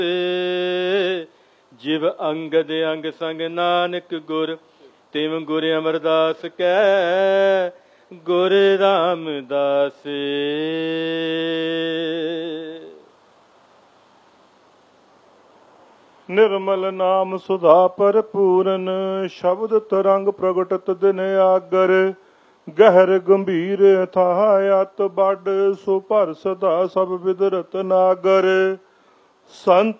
ਜਿਵ ਅੰਗਦ ਅੰਗ ਸੰਗ ਨਾਨਕ ਗੁਰ ਤਿਵ ਗੁਰ ਅਮਰਦਾਸ ਕੈ ਗੁਰ ਰਾਮਦਾਸ। ਨਿਰਮਲ ਨਾਮ ਸੁਧਾ ਭਰਪੂਰਨ ਸ਼ਬਦ ਤਰੰਗ ਪ੍ਰਗਟਤ ਦਿਨ ਆਗਰ। ਗਹਿਰ ਗੰਭੀਰ ਥਾਹ ਅਤ ਵੱਡ ਸੋ ਭਰ ਸਦਾ ਸਭ ਵਿਦ ਰਤਨਾਗਰ। ਸੰਤ